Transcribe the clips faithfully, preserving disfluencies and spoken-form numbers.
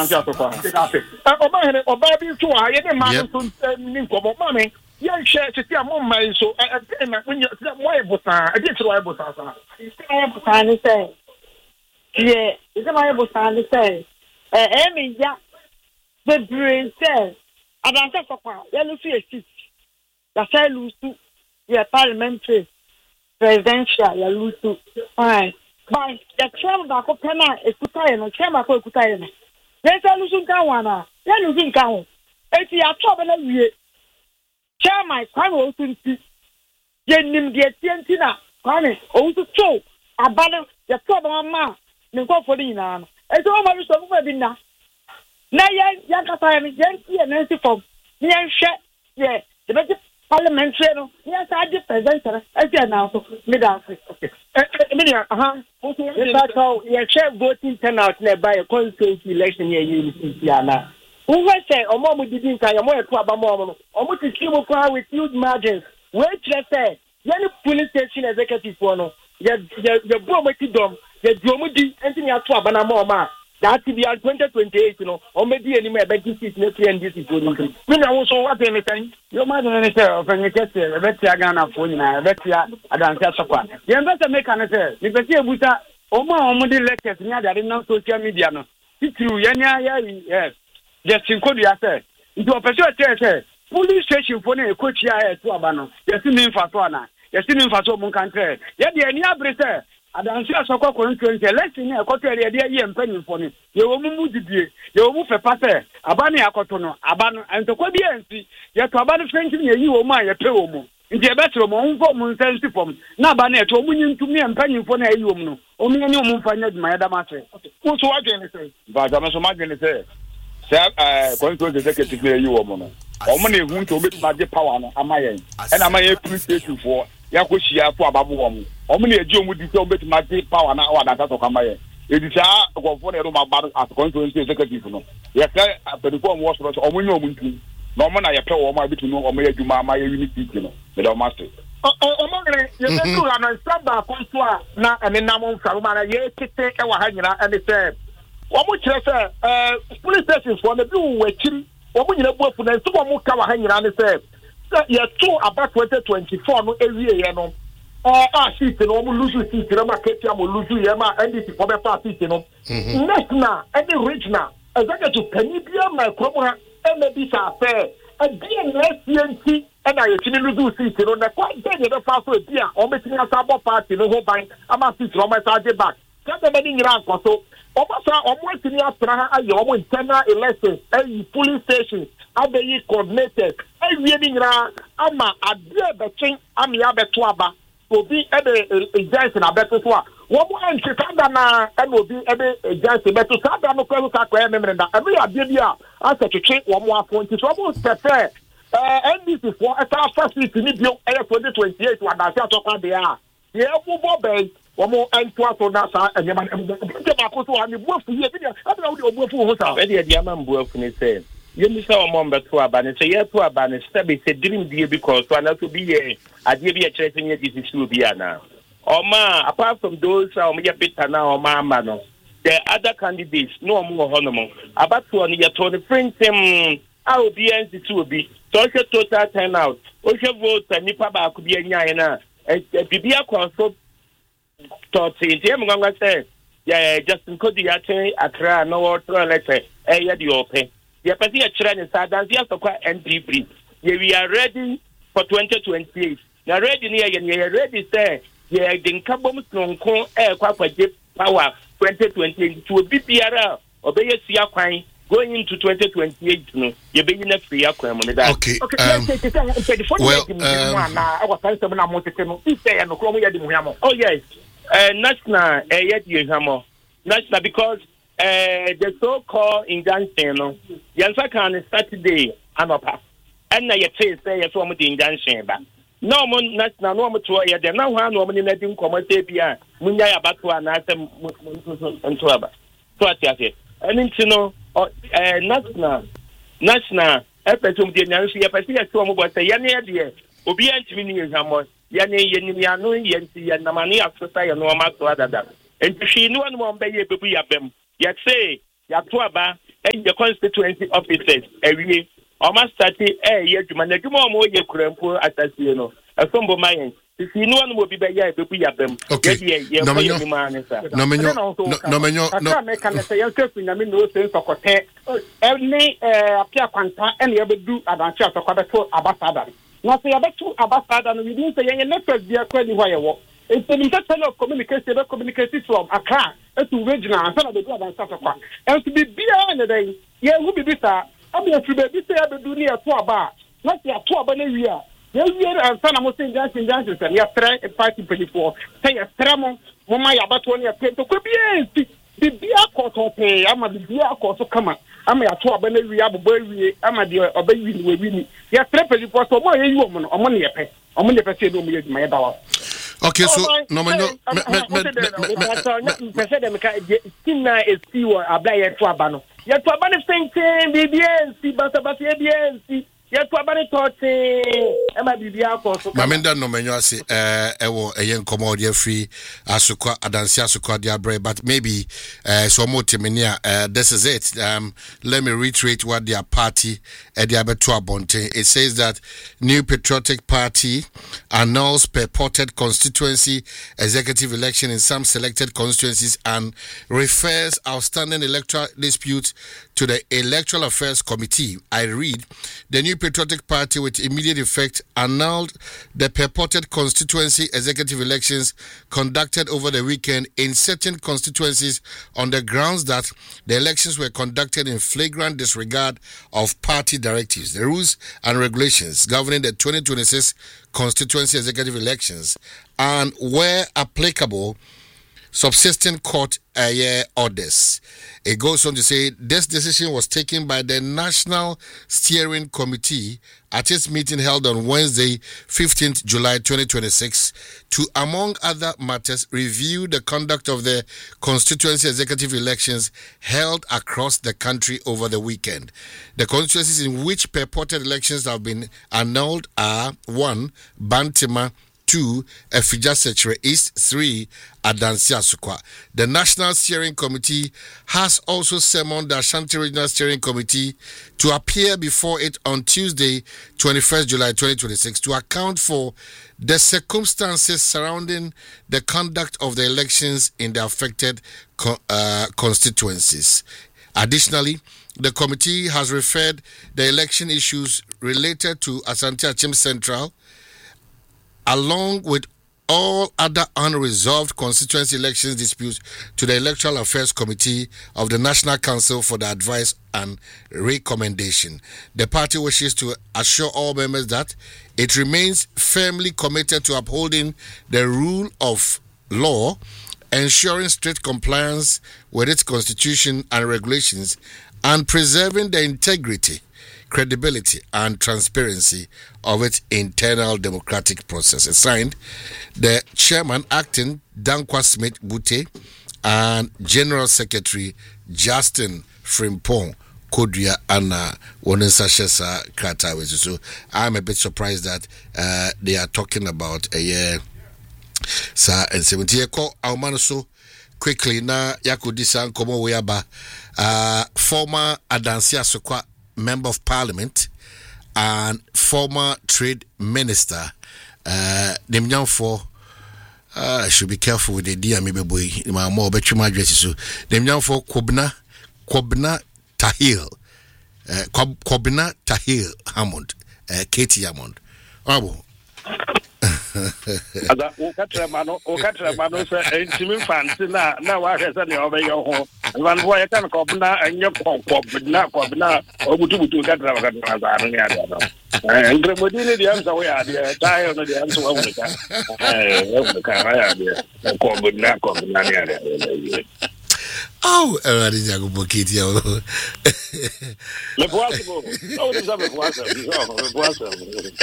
adanse asofa oba here oba bi so ha ye ne man so ni nkomo ma me ye hwe tete am man so e na mo e bosan e dey tro e bosan sa e bosan ni say ye is my e bosan ni say eh eh me ya the brain say adanse asofa ye lu fi exit ya say lu su ye parliamentary presidential ya lu su fine but the chairman back up na ekuta no chairman ko ekuta no then say lu su kan wana ya lu su kan ho eti ya to be na wie chairman kwame osunti ye nim de tienti na kwame osu to abale ya to ba ma ne ko fo ni na no eti o ma bi so fu bi na na ya ya kata ya ni je nti na nsi fom ni ya hwe ye de be parliamentary no ya sa di president eti na so me da so me dia aha If how you check voting turnout na by constituency election here in Louisiana. Who say omo mu didin kan omo eto abamo omo no omo titi mu kwa with huge margins. We try say any police station executive for no ye ye bo mo ti dom ye di omo di enti ya to abana mo ma that be twenty twenty-eight no omo di eni me banking seat na three N D C for no. Me na wo so what dey me tan yo ma don say ofen kete e betia Ghana fo nyina e betia adanse asokwa ye mbese make an say me betia ebuta omo omo di lectures ni adare na social media no titru ye nya ye yes just inkodu ya say nti opese o say police station for na ekochi ya to aba no ye si mi mfa to na ye si mi mfa to mo kan tre ye de ani abre say adanse asokwa ko twenty election ni ekoto ye de ye mpanin fo ni ye wo mu didie ye wo mu fepa say aba na yakoto no aba no entokwa bi ansi ye to aba no french ni ye wo mu a ye pe wo mu nti e betro mo nfo mu nsensi fom na aba na eto mu nyintumi mpanin fo na ye wo mu no o mi ni o mu mfa nya duma ya da ma say wo so what dey me say ba ga me so ma dey say say eh control executive na ye wo mu no o mo na ehun to obet ma de power no amaye e na amaye police station for ya ko hia to ababo wo mu o mo na eji o mu di say obet ma de power na wa da ta to kamaye edisa go for na ro ma ba as control executive no ye say perform wo so o mo nya o mu ntu na o mo na ye pe wo ma bitu no o mo ya djuma amaye unity no me da master o mo ngre ye be tu la no saba konto a na ene na mo mfa ma na ye tete e wa ha nyina ene say wo mo kire say eh police station for na bi wo akiri wo mo nyina buafu na so mo ka wa ha nyina ne say ye to about twenty twenty-four no ewie ye no eh ah seat no mo lose seat no ma ketia mo lose ye ma N D C for be fa seat no next na any regional executive penny bia ma kromo ha e ma bi sa say a dia na C N T and I actually lose seat no na kwa dey be fa so bia o betini asa bo party no ho ban ama seat no ma sa dey back ka be ni nyira nkoso Obasa omwetini asra aye omo internal elections ayi police station abeyi coordinated ayi ni nyira ama ade betwen am ya beto aba obi ebe agency na beto so a wo mo anti sada na ebe obi ebe agency beto sada no kwa ka kwa memre da ebe ade bia asatwetwe wo mo afo nti so mo sefe eh N D C for eta facility ni bio eh twenty twenty-eight wadase atokwa de a ye bu bobe Omo entwa so na sa enyema nke ba ko so ani buafu ye bi abia wo de obuafu ho sa e de de ama mbuafu ni say ye mi sa omo mbeto aba ni say ye to aba ni stable say dream die because so na so bi ye ade bi ye kire say ye this issue bi ana oma apart from those omo ye beta na oma ama no the other candidates no omo ho no mo abato ni ye to the printing a obi N C two obi so she total turnout o she vote nipa ba ko bi anya na bibia so Toti, the Manga said, yeah, Justin Cody Yate, Accra, no water, let's say, eh, yeah, the open. The party at China is just quite N D P. We are ready for twenty twenty-eight. Now, ready near you, ready, say, yeah, the Kabum Snonko, eh, quite power twenty twenty-eight to a B P R, obey a Sia Quine. Going into twenty twenty-eight, no, you're being a free aquam. Okay. Um, well, um, oh, yes. Uh, national, uh, yet you hammer. National, because uh, the so called injunction, no, Yansa can Saturday, I'm up. And now you say, you're from the injunction, but no one national, no one to a year, no one woman in letting come and say, yeah, Munya Batua and ask them and to about. So I say, and you know, national, national, episode, the Nancy, a particular to about the Yanni idea, obedient to me, Hammer. Yani yeniano yenti yanamani afisa ya no ma to adada enti hwi no no mbe ye bebu ya bem ya say ya to aba and the constituency officers every almost thirty a year to manage more more year kurampo atasino a sombo mayen if you know one will be by year to be at them okay no menyo no menyo no menyo no me can say you take na me no sense of kote any eh apia kwanta and you do adanche asokobeto abasada na say abeto abasada no we didn't say any network dia kwani ho yewo it's the internal communication the communication from Accra to regional and so they do adanche asokwa and to be bia and then yeah who be bisa abi afi be bisa ya be do ni ato aba na say ato aba na wi a ya wi and sana mo say junction junction say ya three party twenty-four say ya three mo mo ma ya bato ni ato to ko bia ti the bia kotope ama the bia koto kama ama ya to aba na wi abbo wi ama de oba wi ni we wi ni ya three twenty-four so mo ye yi wo mo no omo ne ye pe omo ne pe say no mo ye ma ye da wa. Okay, so no menyo me me me me pese dem ka tinna e si wo abla ye to aba no ye to aba ne fentin B B N C basa basa ye B N C ye to aba ne tote e ma bibia ko so mamenda no menyo ase eh ewo eyen komo de free asukwa adansi asukwa de abre but maybe uh, so mo temenia uh, this is it um let me reiterate what their party at the abeto abonte. It says that New Patriotic Party annuls purported constituency executive election in some selected constituencies and refers outstanding electoral disputes to the Electoral Affairs Committee. I read, the New Patriotic Party with immediate effect annulled the purported constituency executive elections conducted over the weekend in certain constituencies on the grounds that the elections were conducted in flagrant disregard of party directives. The rules and regulations governing the twenty twenty-six constituency executive elections and, where applicable, subsisting court uh, yeah, orders. It goes on to say this decision was taken by the National Steering Committee at its meeting held on Wednesday, fifteenth July twenty twenty-six, to, among other matters, review the conduct of the constituency executive elections held across the country over the weekend. The constituencies in which purported elections have been annulled are one, Bantima, two, Efija Sechere East, three, Adansi Asukwa. The National Steering Committee has also summoned the Ashanti Regional Steering Committee to appear before it on Tuesday, twenty-first July twenty twenty-six, to account for the circumstances surrounding the conduct of the elections in the affected co- uh, constituencies. Additionally, the committee has referred the election issues related to Asante Achim Central, along with all other unresolved constituency elections disputes, to the Electoral Affairs Committee of the National Council for the advice and recommendation. The party wishes to assure all members that it remains firmly committed to upholding the rule of law, ensuring strict compliance with its constitution and regulations, and preserving the integrity, credibility and transparency of its internal democratic process. It's signed the chairman acting Dankwa Smith Bute and General Secretary Justin Frimpong Kodria Anna Wonensa Shesa Kratawe. So I'm a bit surprised that uh, they are talking about a year. Sir and seventy year call our so quickly na yakudisa nkomo weaba uh former Adansi Asukwa Member of Parliament and former Trade Minister uh Nimnyam for uh should be careful with the D M boy my more better my address so Nimnyam for Kobna Kobna Tahil uh Kobna Tahil Hammond uh Katie Hammond. Oh Ada o katra mano o katra mano se intimi fancy na na wa hesa ne obe yo ho wan bo ya kan ko na enye ko ko na ko na o butu butu katra katra za ne ya da eh ngre modine di amsa we ya dia dai no di amsa wa ka eh o ka ya dia ko na ko na ne ya dia oh already jago bokiti yo le poisson no di za le poisson di so le poisson.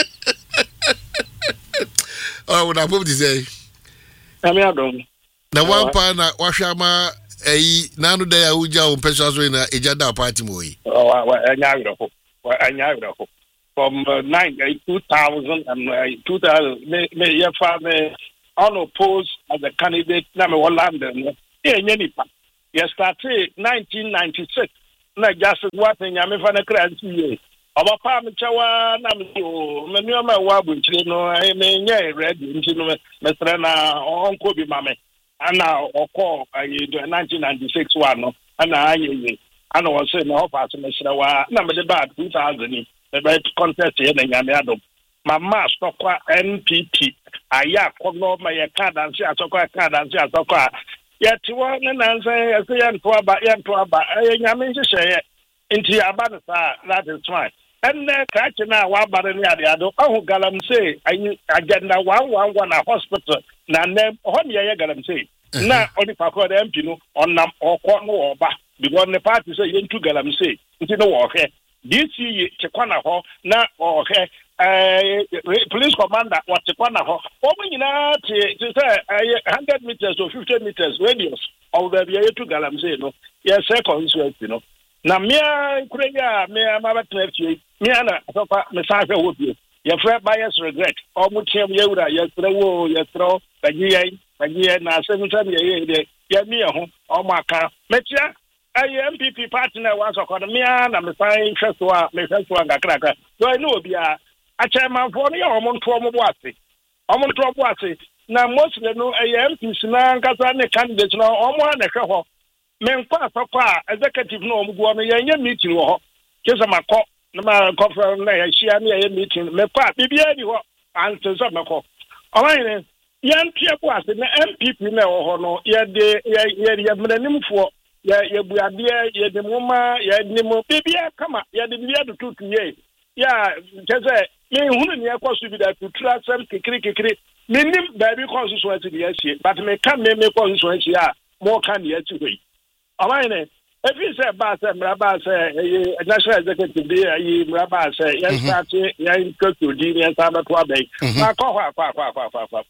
Oh, what I'm going to say. I'm here, dog. The one part na washama eh nanu da ya uja o pesa so na ejada party mo yi. Oh, anya agro. Anya agro. From uh, nine, uh, two thousand and uh, two thousand me me ya fa me unopposed as a candidate na me London. Eh nya nipa. Ya started nineteen ninety-six. na just what nyame fa na kra ntie oba pa me chawa na me so me nyoma wa bunchire no e me nya ready nti no me sra na onko bi mame ana okọ ayi nineteen ninety-six one no ana ayi ana wo say na ofa so me sra wa na me de ba two thousand ni me ba contest ye na nyame adom mama stokwa N P P aya kono ma ye ka dance atokwa ka dance atokwa yeti wo ne nanse yesi ye nto aba ye nto aba ye nyame nhyehyeye nti aba no sa that is fine and the catch na wa bare ni ade ado ahu galamsey ayi agenda one one one na hospital na nem ho ne ye galamsey na oni pakọ de M P no onam okọ no oba because the party say ye ntu galamsey nti no wo hwe D C ye chekwana ho na wo hwe eh police commander what chekwana ho o nyina te say one hundred meters or fifty meters radius of the ye to galamsey no ye say constituency no na mia kurenya mia mabata fie mia na sofa me safe wo bi ye frɛ bias regret o mutiam ye wura ye frɛ wo ye frɛ bagiye bagiye na seven ye ye ye mia ho o maka metia ayi M P P partner wa so kono mia na me sai hweso a me hweso ngakraka so ni obi a a chairman for ne o mo nto mo bo ase o mo nto bo ase na mostly no ayi M P s na nkasa ne candidate no o mo na hwe ho me nkwa asokwa executive no o mo no ye nya meeting wo ho kesa makọ na ma conference na ya shia na ya meeting me kwa bibia ni ho anse so makọ o wa ni yan pie bo ase na M P P na wo ho no ye de ye ye mranimfo ye ye buade ye de moma ye de mo bibia kama ye de bibia do tutu ye ya kese me hunu ni ekosu bi da tutura sem kikiri kikiri minim baby constituency de ye but me kan me me constituency a mo kan ye ti hoi amane if you say ba say mraba say national executive dey ayi mraba say yan start yan koto di yan sabe to abey na ko kwa kwa kwa kwa kwa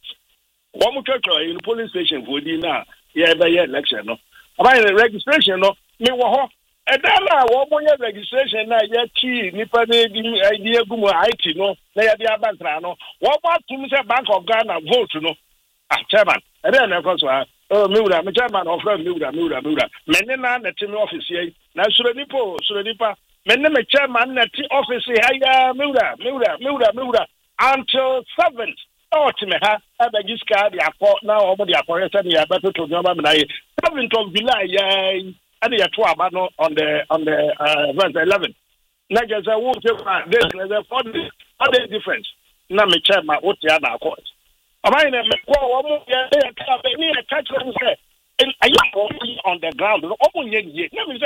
wo mu chocho in police station for di na ye be ye election no about the registration no me wo ho e da na wo mo ye registration na ye ti nipa na di idea gumu I T no na ye dia bantra no wo ba tum say Bank of Ghana vote no ah chairman e dey na cause oh me wura me chairman of me wura me wura me wura me ne na na team office ye na suro nipo suro nipa me ne me chairman na team office ya me wura me wura me wura me wura until seventh oh me ha abagiska dia akọ na omo dia akọ yesa ne ya beto to nyoma me na ye seventh of July ya and ya to aba no on the on the uh verse eleven na just a wo te kwa this is a four day difference na me chairman wo te ada akọ amai na me kwa wo mo ya ya ka be ni e catch them say ayi on the ground no omo nye nye na me say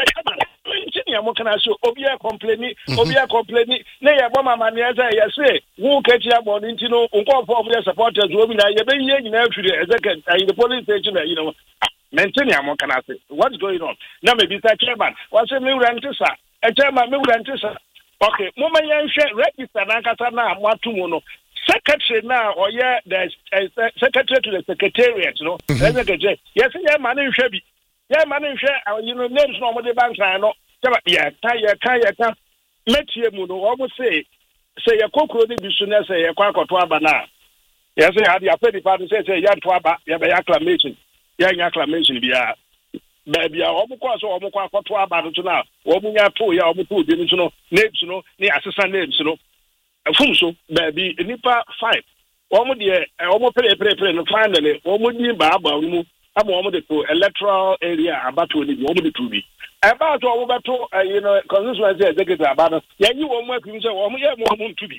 ya mo kana so obi e complain obi e complain na ya bo mama ne say ya say wo kati abo no nti no nko for of supporters obi na ye be nye nyina afiri executive ayi the police station you know maintain ya mo kana say what's going on na me bi say chairman wa say me wura ntisa e chairman me wura ntisa okay mo ma yan hwe register na nkasa na mo atumu no secretary now or yeah the uh, secretary to the secretariat no secretary yes yeah man hwe bi yeah man hwe you know names no mo de bank no yeah ta yeah ka yeah ka metie mu no o mo say say ya kokoro ni bisu na say ya kwa akoto aba na yes yeah the afedi party say say ya to aba ya be acclamation ya nya acclamation bia ba bia o mo kwa so o mo kwa akoto aba no na o mo nya to ya o mo to bi no no names no ni assistant names no fum so baby nipa five omo de omo pere pere pere no finally omo di ba ba mu ama omo de to electoral area abato ni omo de to bi about omo beto you know constituency executive abato yanyi omo akum say omo ye mo omo to bi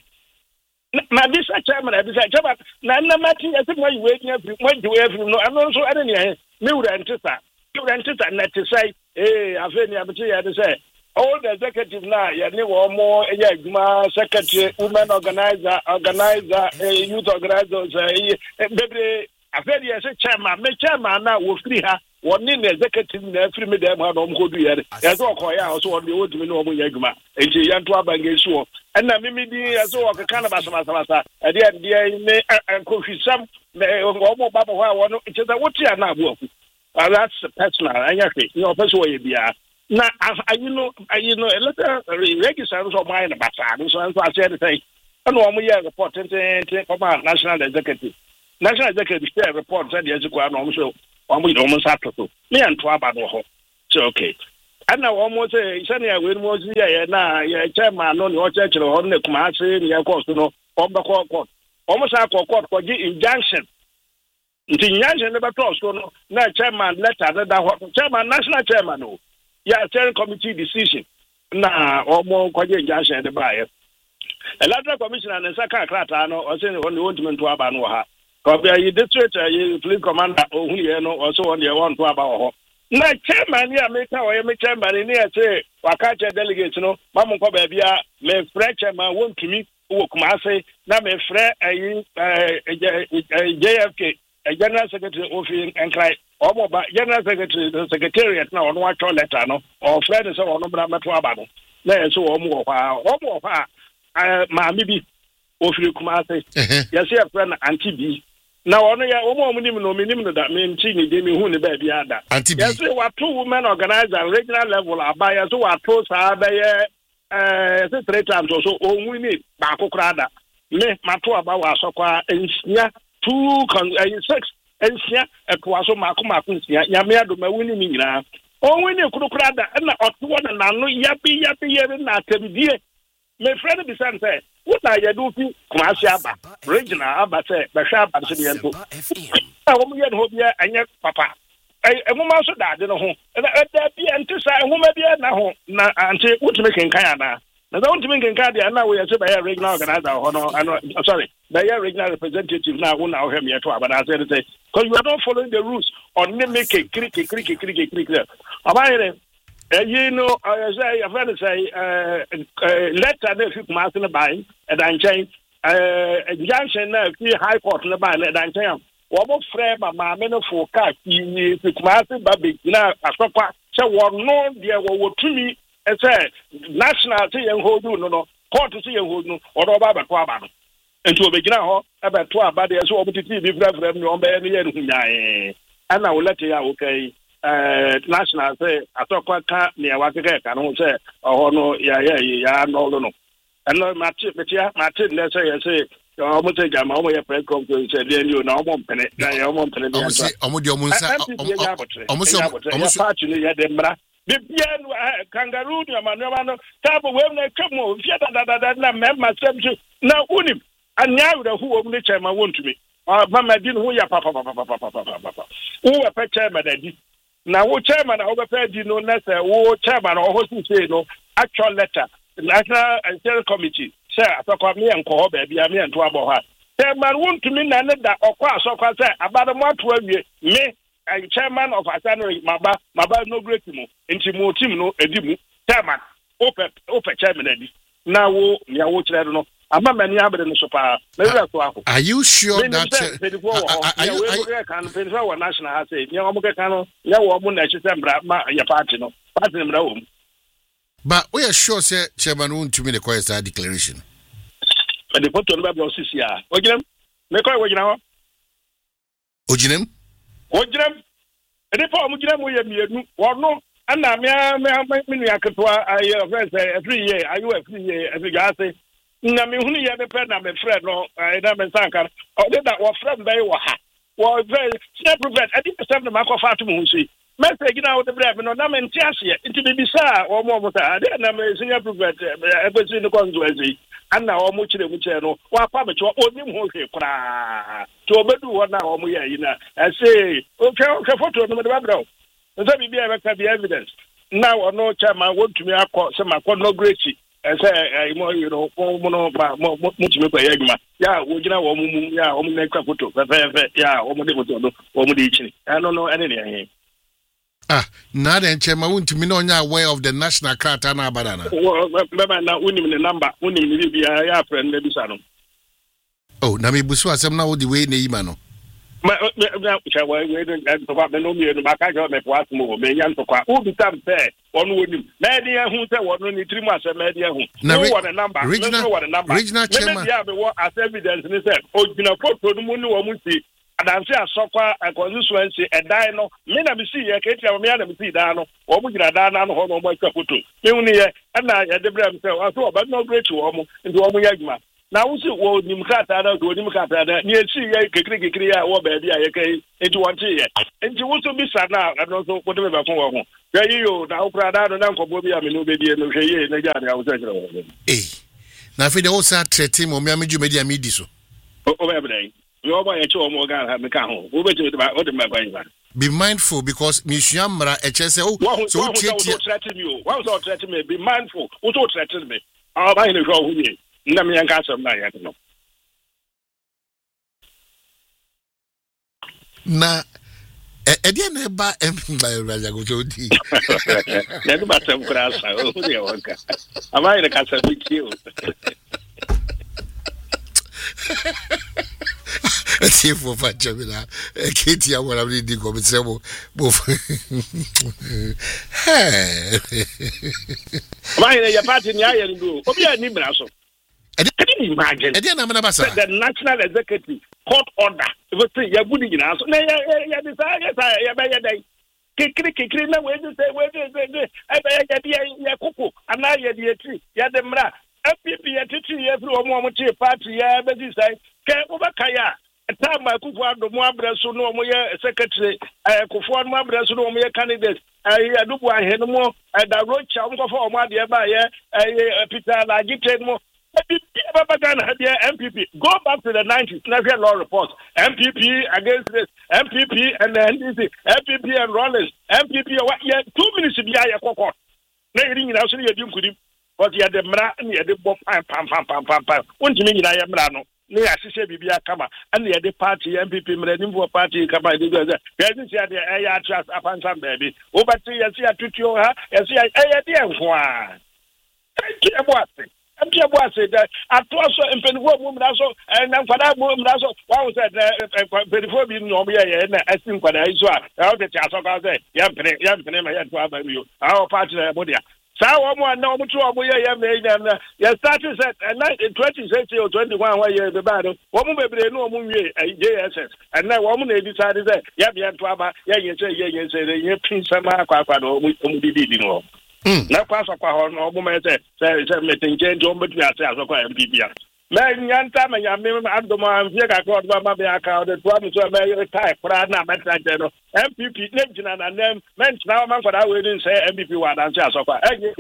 na this chairman this chairman na na mati ese mo yiwe nya fi mo yiwe fi no ano so ade ne me wura ntisa me wura ntisa na te say eh afa ni abeti ya de say all the executive now, you need one more, yeah, secretary, women organizer, organizer, uh, youth organizers, uh, baby, I feel yes, a chairman, me chairman now will free her, one in the executive, free me them, I'm going to do it. As all call also on the old to know Yagma, and she young to Abangan so. And now, maybe as all the cannabis, and yet, dear, and coffee some, almost Baba, it's a what you are now working. That's personal, I think, your personal way, yeah. Na you know you know a letter register so mine about so I said the thing and one year report from national executive national executive share report said yes go no so one we almost have to me and to about no so okay ana almost say senior we mo see ya na ya chairman no no church no no kuma ase ne ya course no obekọ court almost akọ court ko gi injunction nti injunction ne beto so no na chairman letter na da chairman national chairman no ya steering committee decision na omo ko gi injunction de bae electoral commissioner ne saka krata no o say ne won to to aba no ha ko be yi district yi police commander ohun ye no o so won ye won to aba ho na chairman ya meka o ye me chairman ni e say waka che delegate no mamu ko ba bia me fresh chairman won tumi wo kuma ase na me frɛ ayi J F K general secretary of Enkrai omo ba general secretary secretariat na ono atwa letter no o frɛ ne sɛ ono bra meto aba no na yeso omo wo pa omo wo pa ma mi bi ofiri kuma ase yesi e frɛ na anti bi na ono ya omo omo nim no minim no da me nti ni de me hu ne ba bia da yesi watu women organizer regional level abaya so watu saa ba ye eh se three times so onwu ni ba kokrada me mato aba wa sokwa ensia two con six ensia etwaso mako mako ensia nyame ado ma wuni mi nyina onwu ni kokrada na otwo na nanu yabi yabi yabi na atabidie me friend bi san say what ya do fi kumasi aba regional aba say ba sha aba se biento ah wo mu ye no bia anya papa eh enwuma so daade no ho da bia ntisa enwuma bia na ho na ante wutime kenkan ana na da wutime kenkan dia na wo ye se ba ya regional organizer ho no ano sorry ba ya regional representative na wo na wo hem ye to aba na say say because you are not following the rules on me make kiri kiri kiri kiri kiri aba here eh you know I say I friend say eh letter na fi kuma se na bai e dan chen eh injunction na fi high court na bai na dan chen wobo frɛ mama me no fo ka ki kumase ba be na asokwa se wono de wo tumi e se national te yen hodu no no court se yen hodu no odo ba ba to aba no enti obegina ho e ba to aba de so obutiti bi fra fra no omba ne yen hunyae ana wo lete ya okay eh national se asokwa ka ne ya wakeka ka no se oho no ya ya ya no no ano mate betia mate ne se ye se omo te jama omo ye press conference de ni o na omo mpene na ye omo mpene de omo omo di omo nsa omo so omo so party ni ye de mra bi bia no kangaroo ni amanu amanu tabo we na twemo fia da da da na memma semju na unim anya wura hu omo ne chema wontumi mama di no ya papa papa papa papa papa wo we pe chema da di na wo chema na wo be pe di no na se wo chema na wo si say no actual letter national steering committee say asokwa me enko ba bia me ento abo ha say man want to me na ne da okwa asokwa say abada mo ato awie me and chairman of Asano maba maba no great mo enti mo team no edi mu chairman open open chairman edi na wo me wo kire no ama mani abere no so pa me we so ako are you sure that are you can pensa wa national ha say me wo ka no ya wo mo na chi say mbra ma ya party no party mbra wo. But we are sure, sir, Chairman, won't to me the choir declaration. And the photo of the C C R. Ojinem? Make a wajina. Ojinem? Ojinem? And if I'm Ojinem, we have or no, and now me, me, I could I friends a three year, are you a three year, as you say? Nami Huni had a pen, I'm a friend, no, I don't mean Sanka, or did that was friend by Waha. Well, very, prevent, I didn't send the Marco Fatu, see. Message now the brave no na mentiasie into the bisa or more that na me senior prophet everything no controversy and now omo chire mu che no wa pa me cho onim ho hwe kra to obedu ho na omo ya yi na I say okay okay photo no me ba bra o so bi bia be ka bi evidence now no chairman want to me akọ se makọ no great I say mo you know mo no ba mo mo to me kwa ya adwuma ya wo gina wo mu ya omo na ka photo fe fe ya omo de photo no omo de chini I don't know any here. Ah, now then, Chairman, won't you know aware of the national Kratana Badana? Well, now we need the number, we need to be a friend, maybe Sano. Oh, Nami Buswa, some now the way Neimano. My wait and talk no me in the back of my what move, may yan to who become fair, one would media who said one only three months a media who know what a number, regional what a number, regional chairman, as evidence, and he said, oh, you know, put the moon or see. And I'm saying, Sokwa and constituency and Dino, Mina Missi, a Katia, Miana Missi Dano, or Mujadana, or Homo Kaputu. Munia, and I had the brand, so I thought, but no great to Homo into Homo Yagma. Now, we see what Nimkata to Nimkata, near Sea, Kikria, or Baby, into one year. And you want to be sad now, and also whatever for Say you now Prada and Uncle Bobby, I mean, nobody no say in the garden. I was saying, eh. Now, if they also treat him or me, I mean, you made a mediso. Oh, every day. You are a two more gun have the car home. Over to the other member. Be mindful because Mishamra H S O. So, what was threatening you? What was threatening me? Be mindful. What was threatening me? I'll buy the show with you. Let me and some night. Na Edia neba empire Raja go to di. Never but some grass. Oh, dear worker. Am I the castle with you? See for Fachamina. Katie, I want to read the comment. Why are you party in Yayan go? Oh, yeah, Nibraso. Can you imagine? The National Executive Court order. If you are putting in us, yeah, decide, yes, I day. Kikri, kikri, no way to say, where is it? I bet you cuckoo, and now you're tree, Yademra. F P P at two years through a moment to party, yeah, but this side, can't overkaya. A time I could want the Mabra so no more secretary, I could form Mabra so no more candidates. I do I had more, and I wrote Cham for my dear by a Peter, I get more. M P P. Go back to the nineties. National law reports. M P P against this. M P P and the N D C. M P P and Rollins. M P P. Yeah, two minutes to be a court. Now you're in actually a dim could but you had the mra and you had the pam pam pam pam pam pam. One to me, I am Rano. No, I say, be a kama. And the party, M P P, Mredimbo party, come by the other. There's the air trust upon some baby. Over three years, I took you, I see, I dear one. Thank you, what? I'm here was it that I told so in Penfold woman also, and then for that woman also, what was that? Before being no be and I think what I saw, how the Chasoka said, Yam Penny, Yam Penny, I had to have you. Our party, Bodia. So one no two of we have made them. Yes, started at twenty sixty or twenty one years the battle. Woman baby, no moon, J S S. And now woman decided that, Yam Yan Twaba, yeah, you say, yeah, you say, you pin some aqua, we did know. Na pass up on no woman say, say, meeting change on between ourselves or M P P. Man, Yanta, and Yamim Abdoma, Vega, God, Mama, account, the problem to a very type, Prana, Metra General, M P P, Legend, and them, men now, man, for I wouldn't say M P P one and just of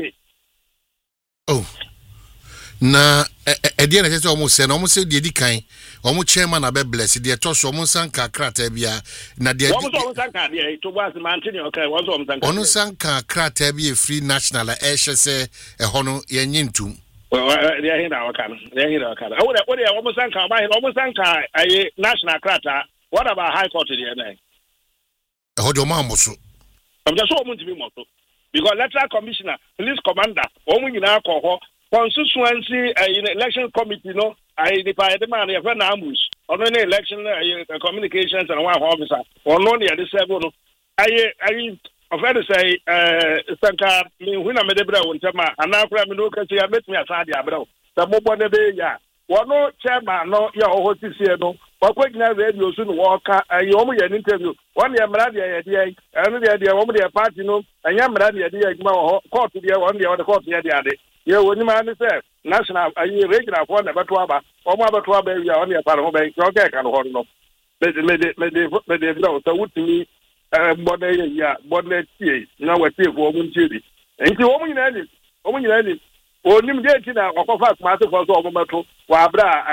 oh. Na Edian is almost said, almost said, the kind, almost chairman, I bet blessed, the toss almost sanka cratabia, Nadia, to was the mountain, okay, was on sanka cratabia free national, Asha say, a honor, Yanyin. Well, they're in our can, they're in our can. Oh, what they almost sanka, by almost sanka, a national crata. What about High Court in the end? Hold your mamma. I'm just hoping to be more because electoral commissioner, police commander, only in our cohort. Constituency uh, in election committee, no, I the the man, I have an ambush on any election uh, communications and one officer, or no, the other seven. I, I, I've heard to say, uh, Sanka, when I made a brow, and now I'm no country, I met me at Sadia, bro. The mobile day, yeah. One no chairman, no, your whole T C no, or quick now, radio soon walk, you only an interview. One year, Maradia, and the idea, one year party, no, and Yamaradia, court to the one, the other court, the other day. Yeah, when you man say national, a regional one about Twaba, or Mabatuaba, you are only a part of my okay, can hold no. But they know, so would to me, uh, body, yeah, body, now a tea for woman chili. And you woman in any, woman in any, or Nimgatina, or fast master for Somato, Wabra,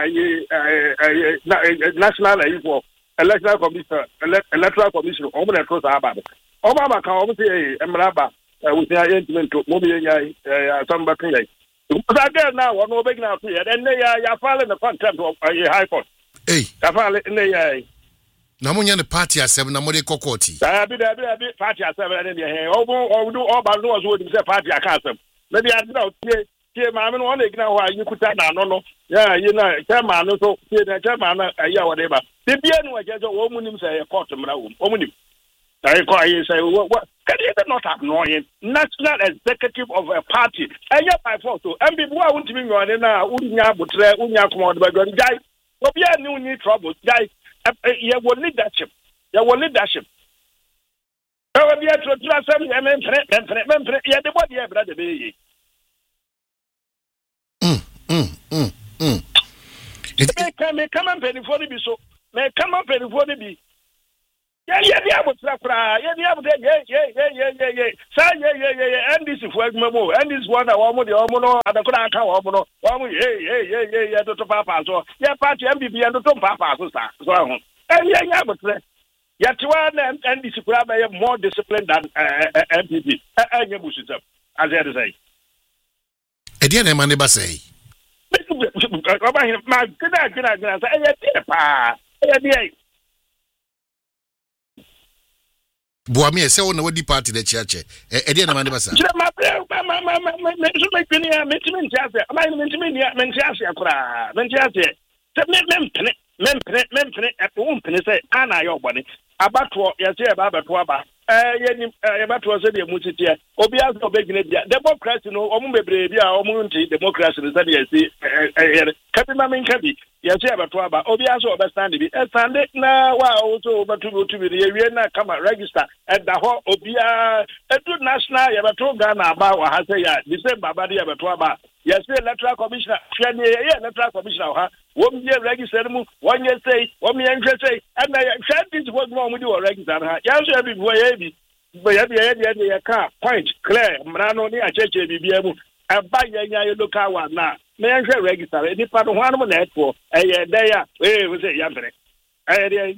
a national equal, electoral commission, electoral commission, Oman across Abba. Obama can almost say, Emraba. With the arrangement to Mobi, some back but again now, one more big now here, and they are filing the contempt of a high court. Hey, I file it in the Namunya the party at seven, Namode Kokoti. I be there, be a party at seven in the hair. Or do all but knows what is a party at Castle. Maybe I don't here, Mamma, one now why you could tell no, no, yeah, you know, Chairman, so here, the Chairman, a year, whatever. The piano, I guess a woman say a court, woman. I call you say, what? Can you not annoying national executive of a party? And yet, by force, and people want to be running now, Unya, Butre, Unya, come on, but guy, but we are new need trouble, guy. You will leadership. You will leadership. I will be at the class and then, yeah, the body, brother, baby. Mm, mm, mm, mm. It may come and penny for the be so, may come up penny for the be. yeah, yeah, but yeah, yeah, yeah, yeah, yeah, yeah, yeah, yeah. Say, yeah, yeah, yeah, yeah. And this is for Memo, and this one, I want the Omono, and the Kranka Omono, yeah, yeah, yeah, yeah, yeah, to Papa, so, yeah, party M B B and to Papa, so, so, and yeah, yeah, but yet one and this is more disciplined than M P P, and you push it up, as I say. Ediane Maneba say, my good, good, good, I yeah, Boami say on the wadi party the church. E dey na mande basa. Chira ma ma ma ma ma me so me kwini ya me timi ntiase. Ama ni me timi ni me ntiase akura. Me ntiase. Se me me mpene, me mpene, me mpene e wo mpene say ana ye obone. Abato ye se e ba abato aba. Eh ye ni ye bato se de mutitie. Obi aso obegine bia. Democracy no omu bebre bia omu nti democracy no se de si eh kabi ma men kabi. Ye se abato aba. Obi aso obestand bi. E stand na wa o so obatu otu bi ye wie na kama register and the whole obia edu national ye bato Ghana aba wa ha say ya December aba de ye bato aba. Ye say electoral commissioner hwe ne ye electoral commissioner ha. Wom ye register mu won ye say wom ye nhwe say and na hwe this was no mu di register ha. Ya so e bi bo ye bi but ya ya ya ya ka point clear mrano ni acheche bibia mu aba ya nya ye local one na me nhwe register e nipa no hwanu na eto e ye dey ya eh we say ya mpere eh dey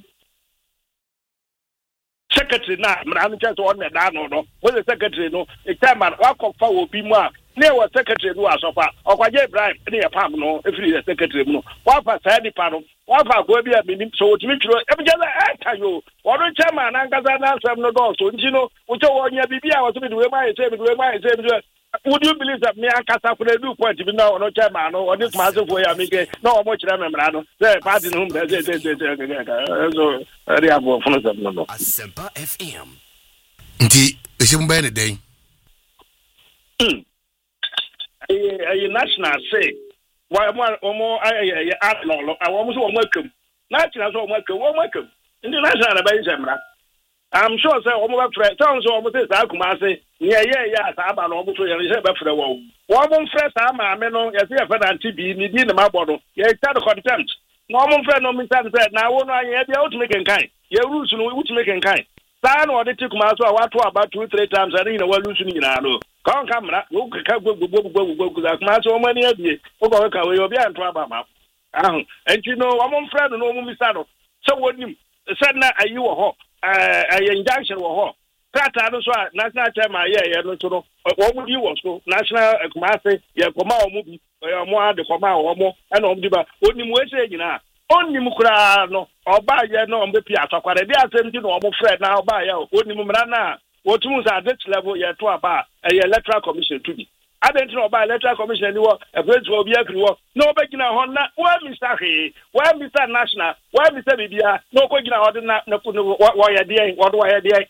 secretary na mrano che so on na no no we the secretary no e time man wa kofa obi mu a ne wa secretary no asofa okwaje Ibrahim ne ya pam no efiri the secretary mu no wa fa sa nipa no wa fa go bi a minim so otimi twiro e bi jala eta yo wodo chairman na ngaza na asem no do so nji no wo che wo nya bibia wo so bi we ma ese bi we ma ese bi would you believe that me ankasa for the do point bi na no chairman no oni kuma se for ya meke na o mo kire memra no say party no hum say say say so area go funu se no no Asempa F M nti esimba ne den eh national say why omo eh art no lo awo mo so omo akem national so omo akem omo akem international na ba yemra I'm sure say omo ba frɛ sound so omo say sa kuma say ne ye ye asa aba no omo so ye say ba frɛ wo wo mo frɛ sa ma me no ye say ye fa na anti bi ni di ne ma bodo ye start contempt no omo frɛ no mi say na wo no anye bia ultimate kan ye rules no ultimate kan sa no ode ti kuma so a wato about two three times and na wa lose ni nyina no kan kamera wo ka gbogbogbogbogbogbo za kuma so mo ni abie wo ko ka we obi anto aba ma ah enti no omo frɛ no no omo mi sa no so wonim said na ayi wo ho eh injunction wo ho trata no so national chairman ye ye no so no wo mu di wo so national kumase ye koma wo mu bi ye mo ade koma wo mo e na wo di ba onim we se nyina onim kura no oba ye no mbe pi atakware bi asem ti no wo frɛ na oba ye onim mra na wo tumu sa that level ye to aba ye electoral commission to bi adenti no ba electoral commission ni wo e president obi akri wo no be gina ho na wa mister he wa mister national wa mister bibia no ko gina ho de na na wo ye de wo do wo ye de.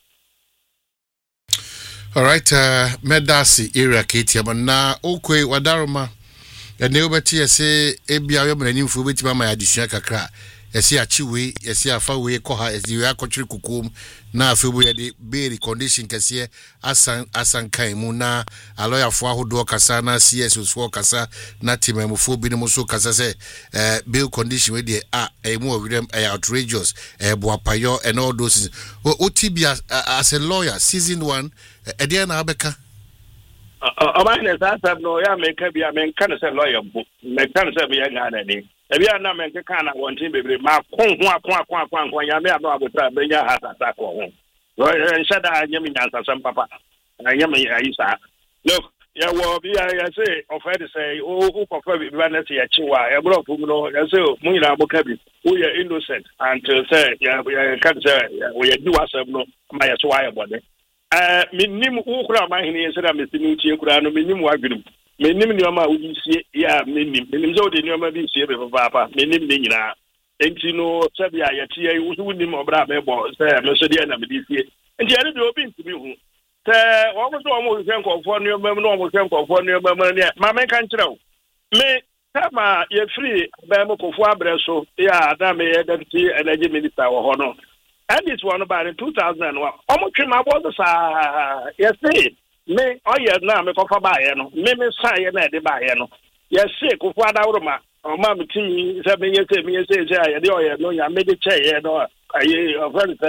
All right, uh Medasi area Ketiam na okwe wadaroma ene obeti ese ebia yo mranimfo obeti mama ya disua kakra ese achiwe ese afawe koha ese we akotwere kukum na afebu ye de bail condition kase asan asan kan mu na aloya fo ahodo kasa na C S fo kasa na timamfo bi no so kasa se eh bail condition we de a e mu owirem e outrageous e boapayo and all those o tibia as a lawyer season one e de na abeka Amane sasa no ya meka bia menka ne se lawyer bu menka ne se bia ngana ni e bia na menka kana wontin bebre ma kon ho akon akon akon akon ya me ado abotra benya hasasa ko ho so nshada anyam nyansa sam papa anyam ayisa look ya wo bia ya say offer to say o o prefer be na say ya chiwa ya bro fu no ya say mu nyina aboka bi we are innocent until say ya kan say we are do asem no ma ya chiwa ya bode eh minim ukura ma hini yesera mesini tie kura no minim wadwum minim ni ma uyisie ya minim minim zo de ni ma bi sie be papa minim ni nyina enti no sabia ya tie wusu nim obra be bo say me so de na me di sie enti ade de obi ntimi hu te wo mo so wo mo hwen kofo ni ma no mo hwen kofo ni ma ma ni ma me kan kire me tama ye free be mo kofo abre so ya da me ye deputy energy minister wo ho no. And this one about in two thousand one. Almost my boss, uh, yes, me, oh, yeah, now me go for buy, no, me, me, say, and I buy, no. Yes, sick, of what I would, or mammy, seven years, me, say, I know, no, I made a chair, no, I, friend say,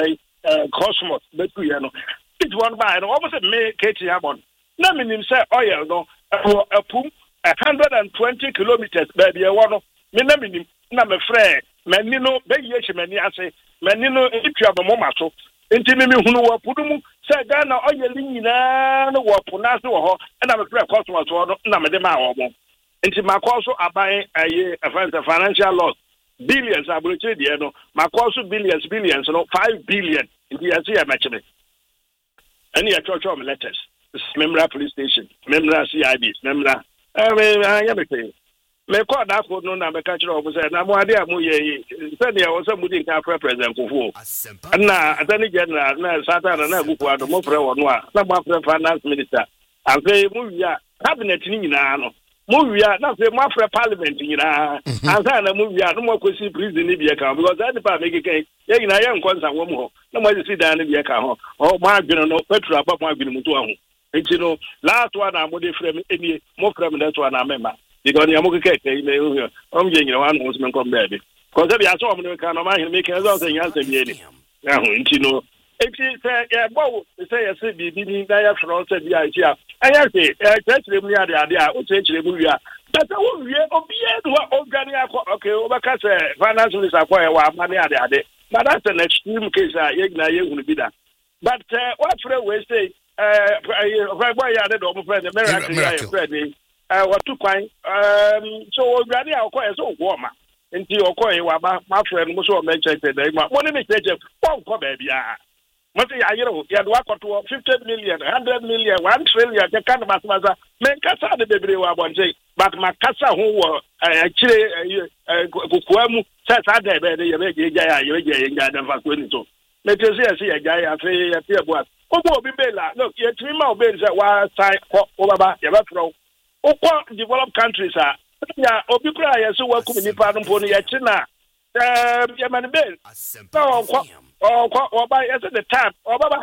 Cosmos betu ye no it one by no almost me Katie Hamon na minim say oil no a pum one hundred twenty kilometers baby e wono me na minim na me frɛ mani no be ye chemani ase mani no itwa be mo maso enti me me hunu wa pudumu say Ghana oil nyina no wo pona se wo ho na me frɛ Cosmos wo no na me de ma wo mo enti makoso aban aye financial loss billions abroche de no makoso billions billions no five billion enti yasi ya machebe ani ya church of letters memra police station memra C I B memra eh ya meke me call that for no na me ka kire obo say na mo ade amu ye say ne o say mudi ka president Kufuor na attorney general na Satan na Kufuor ado mo frɛ wono a na mo frɛ finance minister and say mu wia cabinet ni nyina no mo wia na say mo frɛ parliament nyina and say na mo wia no mo kwesi prison ni bia ka because that pa make kai ye nyina ye nkonsa wo mo ho na mo si dan ni bia ka ho o mo adwene no petrol aba mo adwene mutu aho enti no last one na mo de frɛ me eni mo frɛ me that one na mema because ya mo keke kai me o o me nyina wan ho so me kom baabi because e bia so mo ne ka no ma hin me kan so say nyansa bia ni aho enti no enti say e bo say ye say bibi ni na ya frɔ say bia enti a anya say e kire mu ya de ade a o say kire mu wia but o wie obi e do o gani akọ okay o ba ka say finance minister akọ e wa amane ade ade but that's an extreme case a ye na ye hunu bi da but what frɛ we say eh boy ya de do mo frɛ the miracle ya frɛ ni eh what to kwan um so o gani akọ e so wo ma enti okọ e wa ba ma frɛ no so o mention say dey ma mo ne me cheche pon ko ba bia what ya yero ya do akoto fifty million one hundred million one trillion the kind of matter men kasa de bebre wa bon say but makasa ho wo akire kokoamu say sa de be de ye be je ya ye je ye ga dan fa ko ni so me te say say ya ga ya fe ya te bo obo obi bela look ye three ma obi say wa sai ko baba ye ba tro ukọ developed countries a ya obi kura ya so wa ku ni pa no po no ya china eh ya man be no ko oh ko ba yes the time oh baba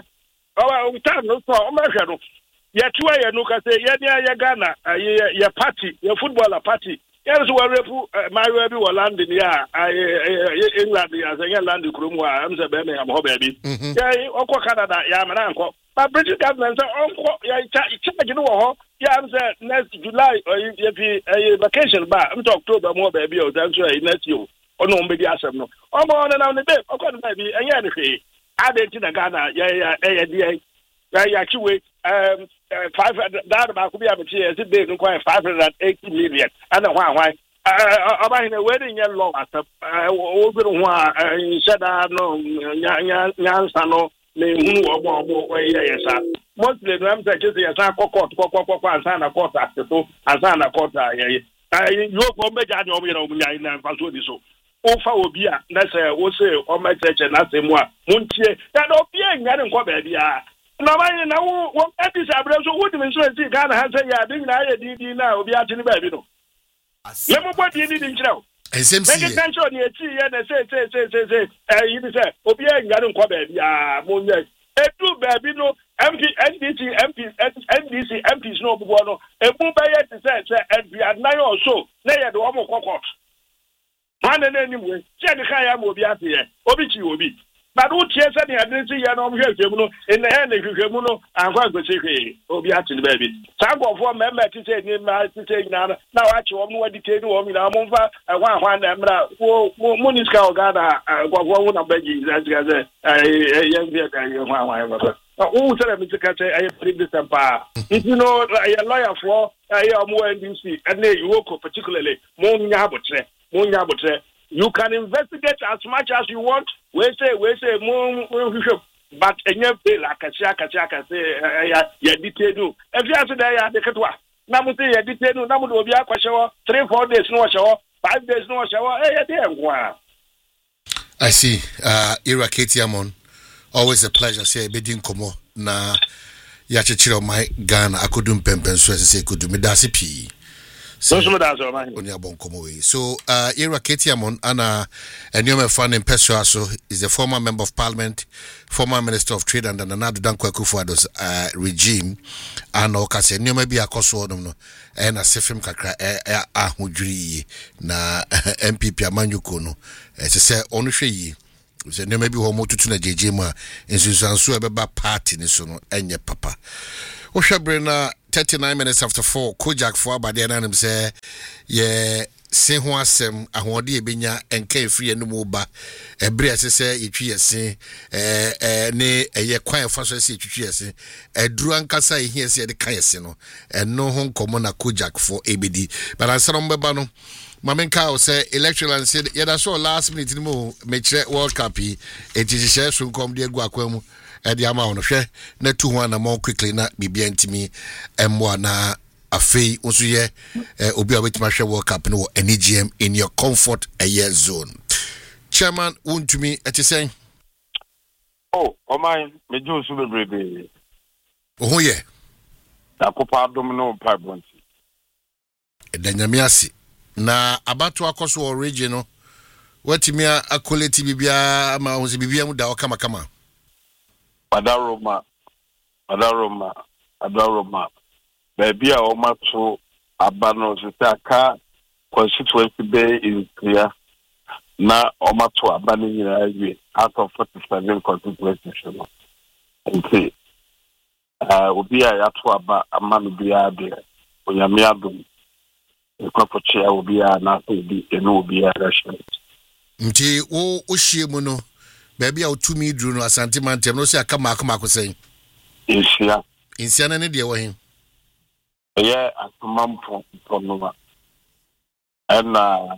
oh time no so o ma hwe no ye tuwa ye no ka say ye dia ye Ghana ye party ye footballer party ye so wa repu mario bi wo land ni a England ya say land kromu a am say be me am ho ba bi ye okọ Canada ya ma na nko but British government say onko ya charge no ho ya am say next July ye fi vacation ba am to October mo ba bi o dan so next year ono mbedi asem no omo na na ne be okọ na bi enye ne hwe adenti na Ghana ya ya ya dia ya ya chiwe um five that ba ku bi abeti e se dey no kwa five hundred eighty million ana hwa hwa aba hina we dey law asem o bi ho a shada no nya nya nyansa no le hunu obo obo we ya sa mostly no am say just ya sa court court court ansa na court aseto ansa na court ya ya yo ko meja ni obo ya obo nya na faso di so ofa obi a na say wo say o ma cheche na say mu a muntie ya no obi enya nkọ ba bia na ba na wo wo edi sabre so wo di me so enti Ghana ha say ya bi na ya di di na obi ati ni ba bi no ye mo bodi ni di nkyerɛ o ensem si ye tension ni eti ye na say say say say say eh yi say obi enya nkọ ba bia mo nya edu ba bi no M P N D C M P N D C M Ps no obo no ebu ba ye ti say say N P nine or so na ye de wo mo kokot man na ni mwe che de kan ya mo obi ate ye obi chi obi but wo tie se ne ade si ye no mo hwe hwemu no en na na hwehwemu no ankwa gbese hwe obi ate ne ba bi sa gofo member ti se ni ma ti se nyina na wa che wo mo wadi te ni wo mi na mo mfa ahwa ahwa na mra wo mo ni ska ogada gofo wo na baji za ga ze eh ye bi ka ye ahwa ahwa ba o sere mi tika che aye private sempa you know aye lawyer for aye omo N D C and you work particularly mo nya abotre mo nya abotre you can investigate as much as you want we say we say mo but enye bill akasi akasi akasi ya ya detail if you say that ya de ketwa na mo say ya detail na mo do obi akwahye three four days no hye five days no hye eh ya de enwa. I see. uh Ira Ketiamon, always a pleasure say bedin komo na ya chechiro my Ghana akudum pempen so say kudu me dase pi so so da so man onya bon komo we so uh Ira Ketiamon ana enyome fan in Pessoa so is the former member of parliament, former minister of trade and Nana Dankwa Akufo-Addo's uh regime and okase enyome bi akoso no no e na sefem kakra e ahudwiri na M P P amanyuko no e se se onu hwe yi So ne maybe ho motutu na jeje mu a ensunsanso e beba party ni so no enye papa. Wo hwebre na thirty-nine minutes after four Kojak for abade na nim say ye se ho asem ahode ebenya enka efri enum ba ebre asese yetwi yese eh eh ne eye kwan fa so se yetwi yese eduru ankasa ehia se de kan yese no eno ho nkomo na Kojak for ebedi but answer mbeba no Mamenka o say electoral said yeda so last minute ni mo mechire World Cup yi etihye so nkom de egu akwamu e de ama ono hwe na tu ho na more quickly na bibia ntimi emmo na afei unso ye obi a betima hwe World Cup no any G M in your comfort a year zone. Chairman wontumi etisen oh o my me jo so bebrebe oh ye akopa dom no pibonti edanyamiasi na abato akoso original watimi akoleti bibia ma hozi bibia mu da okama kama Adaroma Adaroma Adaroma baby a o mato abano zitaka constituency bay in clear na o mato abano nyina awie out of forty-seven constituencies no nti ah obi a yato aba amanu bia de onyame adom ekwapoche obi a na so bi eno obi a rashin nti wo ohie mu no baby a otumi duru no asante mantem no se aka mako mako sen insia insia na ne de wo hin yeah atumampo tonoma ana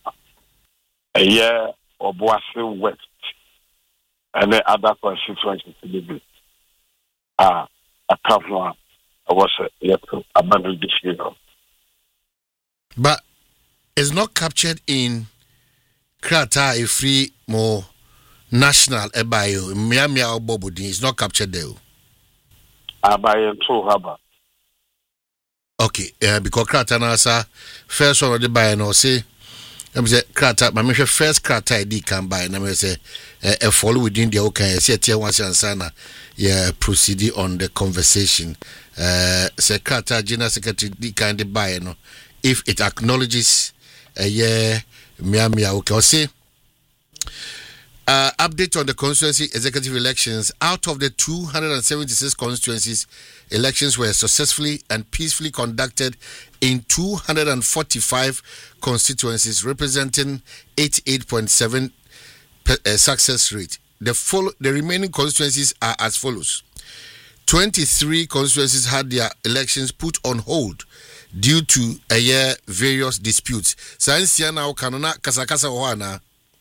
yeah Obuasi West and the other constituencies to be ah a couple I was yet to abandon this year. But it's not captured in Krata a free more national ebayo Miami or Bobodin is not captured there. Abayo to haba. Okay, uh, because Krata nasa first one of the buy no say I'm say Krata my first Krata I did can buy and I say a follow within the okay say tier one sana yeah proceed on the conversation. Uh say Krata General Secretary di kind buy no if it acknowledges a uh, yeah Miami okay say Uh, update on the constituency executive elections. Out of the two hundred seventy-six constituencies, elections were successfully and peacefully conducted in two hundred forty-five constituencies, representing eighty-eight point seven percent uh, success rate. The, follow, the remaining constituencies are as follows. twenty-three constituencies had their elections put on hold due to a year various disputes. Science now kanona kasakasa wana.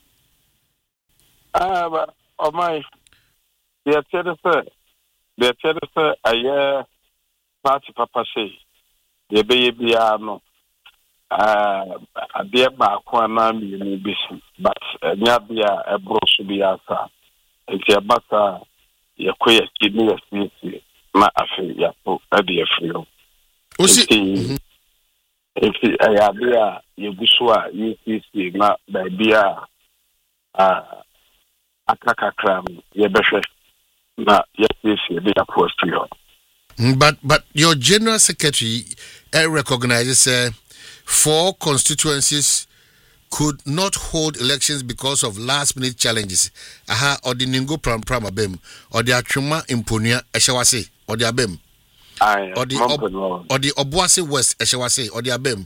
Ah, but oh my, the theatre, the theatre, a year party papa say, the baby are no. Ah, a dear Bakwana, you busy, but Nabia, a bro should be outside. It's a butter, your queer kidney, not a free, ya put a dear free. If I have there, you busua, you see, not by beer. Ah. Akaka cram yebeshe na yesi be approach to you. But but your general secretary uh, recognizes uh, four constituencies could not hold elections because of last minute challenges. Aha or the Ningo Pram Pram Abem or the Atuma Impunia Eshawase or the Abem. Aye, or the ob- or the Obuasi West Eshawase or the Abem.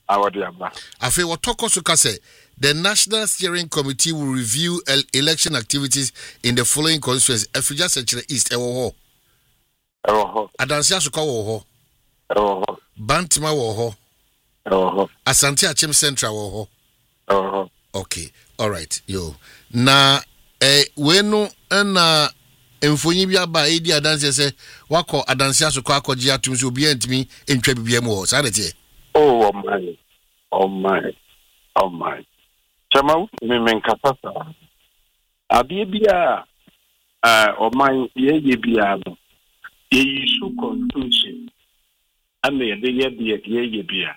Afe Watoko Sukase. The National Steering Committee will review el- election activities in the following constituencies: Efija Central East, Ewoho, Ewoho, Adansia Suka Woho, Ewoho, Bantima Woho, Ewoho, Asante Achim Central Woho. Ewoho. Okay, all right, yo. Na eh wenu na emfonyi bia ba edi adansia se wako Adansia Suka akoji atum so obi antimi entwa bibia mu ho. Sa de te. Oh my, oh my, oh my. Chama me menkatasa ade bia ah o man ye ye bia no ye yisu constitution ame ye de ye bia ye ye bia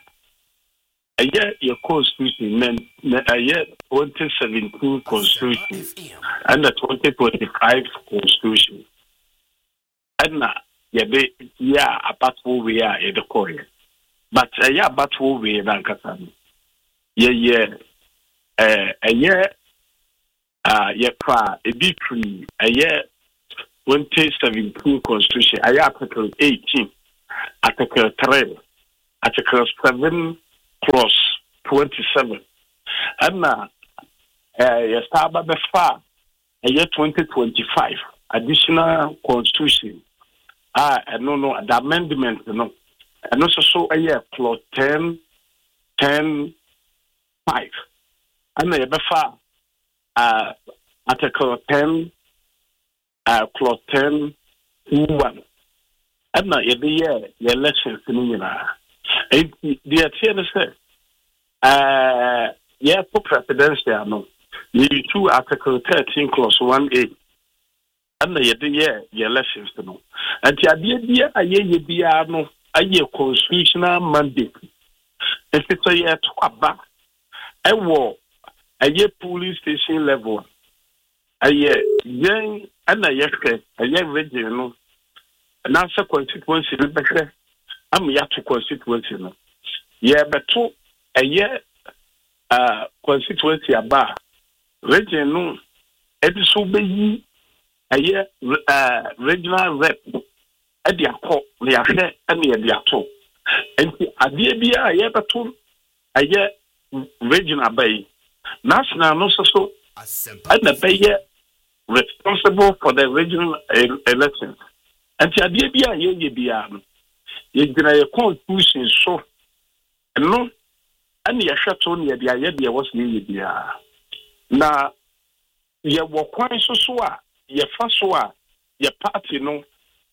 aye ye constitution men aye twenty seventeen constitution and the twenty twenty-five constitution and ye be ya apatwo we ya ye de koye but aye apatwo we na nkasa ye ye eh aye uh yeah pa a bit free a year twenty seventeen constitution a year article eighteen article three article seven clause twenty-seven and uh yes aba be fa a year twenty twenty-five additional constitution ah no no the amendment no and also so a year clause ten ten five and a be fa uh article ten uh clause ten one and na ye be ye elections ni na e the atene say uh yeah for presidential no you two article thirteen clause one a and na ye be ye elections no and the idea dia aye ye bia no aye constitutional mandate if it's a year to aba e wo aye police station level aye yen ana yeke aye region no na sa constituency be behwe am ya to constituency no ye beto aye uh constituency aba region no ebi so be yi aye uh regional rep edi akọ le ahwe ana ye di ato enti ade bia aye beto aye regional bay national no so so and the payer responsible for the regional uh, elections. And the idea be a ye be a ye a constitution so no and ye shut on ye be a ye was ye be a now ye were quite so so ye first so ye party no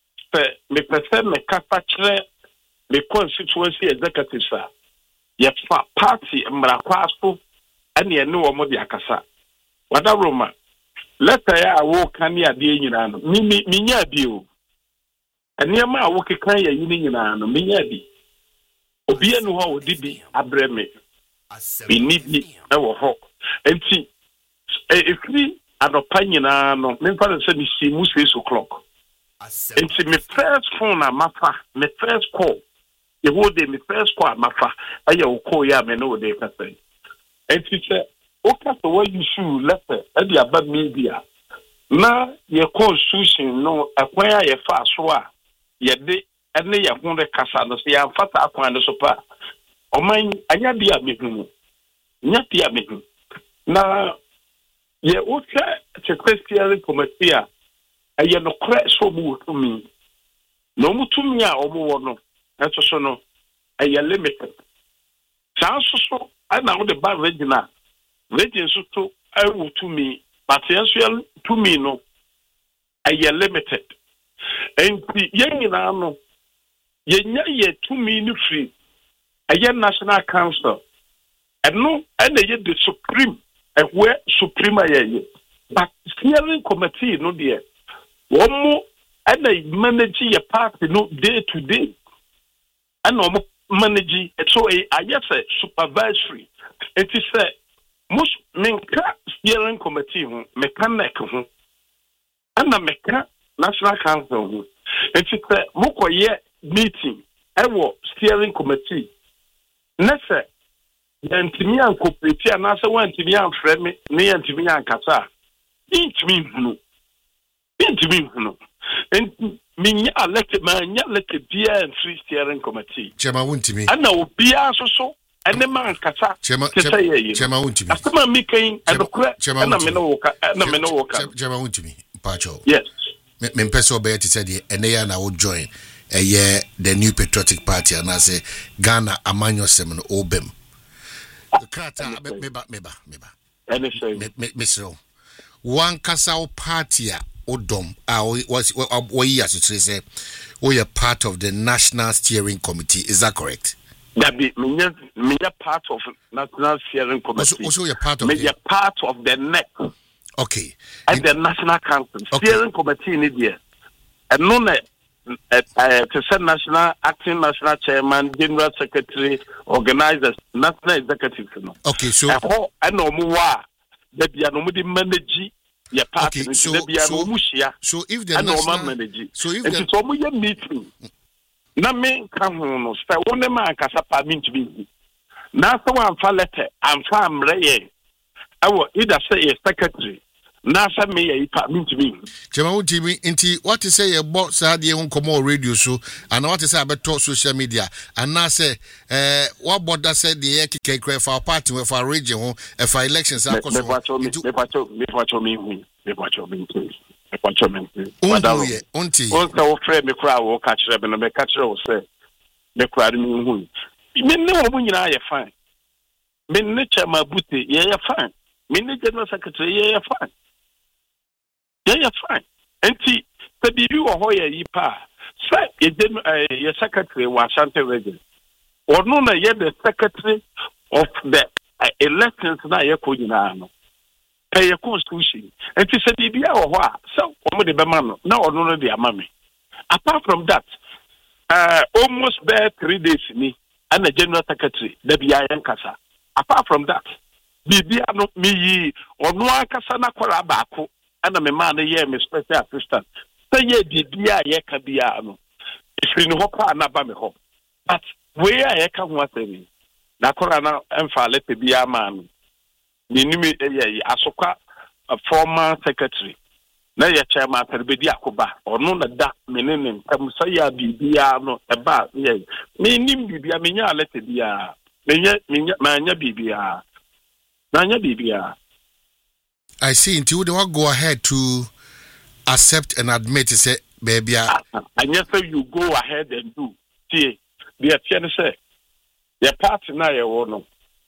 me prefer me capture me constituency executive sir ye party mrakwaso and ye know omo di akasa wada roma letter ya wo kan ya de nyina no mi mi nya bi o eniema wo kekan ya yini nyina no mi nya bi obi enu ho odi bi abreme bi ni bi e wo ho enti e free adopa nyina no me fa se ni si mu six o'clock enti me first phone amafa me first call ye wo de me first call amafa aye wo call ya me no de ka say enti se okay, so what you should let the about media. Now, your constitution, no, acquire your fast war. Yet they and they are going to Cassandra, say, I'm fat up on the sopa. Oh, mine, I not be a meeting. Not be a meeting. Now, ye okay, to Christian committee, and you're no crash so more to me. No more to me, or more no. That's also no, and you're limited. Sounds so, I know the bad regional. Region so to I will to me, but essential to me no. I ye limited. And the young no ye ye to me no free. A young national council. And no and ye the supreme and where supreme ye. But steering committee no dear. One more and I manage your party no day to day. And no manage so I yes supervisory. It is a most menka steering committee ho mechanic ho ana meka national council ho enti se mokoye meeting ewo steering committee nese yantimi an cooperate ana se wantimi an frame ne yantimi an kasa intimi hunu intimi hunu enti minya elected man nya elected bia and three steering committee chema wuntimi ana obia so so and the man kasa chema chema wuntimi asema mikin adokra na me no woka na me no woka chema wuntimi pacho yes me mpese obeye ti say de ene ya na wo join eye the New Patriotic Party and I say Ghana amanyo sem no obem krata meba meba meba ene say misro one kasa o party a odom a was what you say we are part of the National Steering Committee, is that correct? That be me me part of National Steering Committee. Also, also you're part of me the part of the N E C. Okay. And In, the National Council okay. Steering Committee in India. And no ne uh, uh, to say national acting national chairman, general secretary, organizers, national executive. No. Okay, so I know more that be no manage your party. Okay, so, so, so if the national manage, so if the so we meeting. Na me kan ho no say won man kasa parliament bi na so wan fa letter am fa amre ye awo either say a secretary na sa me ye ipa mintimi chema utimi inti what is say your boss had ye on radio so and what is say about social media and now say eh what border said the keke for our party for our region for elections me pacho me pacho me pacho me hu me pacho me me pacho me unti ye unti on ka wo frɛ me kra wo ka kyerɛ me no me ka kyerɛ wo sɛ me kra me hu me ne wo nyina ye fine me ne chama buti ye ye fine me ne general secretary ye ye fine yeah, yeah, fine. And see, the baby or Hoya Yipa, say, your secretary was Ashanti region. Or no, yet the secretary of the uh, elections na Yakunano. Pay a constitution. And she said, baby or what? So, over the Bamano, now or no, the Amami. Apart from that, uh, almost bare three days me and the general secretary, the B I N Kasa. Apart from that, baby, I not me or no Kasana Korabako. And I'm a man, a year, my special assistant. Say, ye did be a yekabiano. If you know, Nabamiho. But where I can want any. Nakorana and Falet be a man. Minimi, Asoka, a former secretary. Now, your chairman, Perbedia, or none of that, meaning, Kamusaya be about, yea. Meaning, be a minya, let it be a Manya Bibia. Manya Bibia. I see. Until they want go ahead to accept and admit to say, baby, I yes, so you go ahead and do. See, the attorney say, your party now, you know,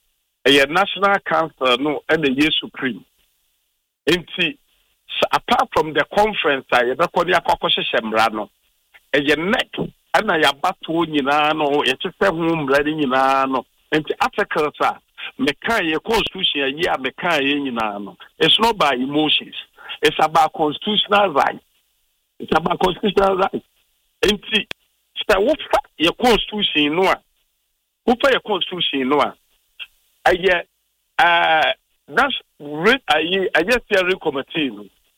a national council, no, and the year supreme. And see, apart from the conference, I have got the Akokoshe Shemrano, and your neck, and I have battle, you know, it's a seven bloody, you know, and the articles are. Mekai constitution yeah mekai nyina. It's not by emotions. It's about constitutional right. It's about constitutional right. And see, so what your constitution no? Who pay your constitution no? I yeah uh that's I I just hearing committee.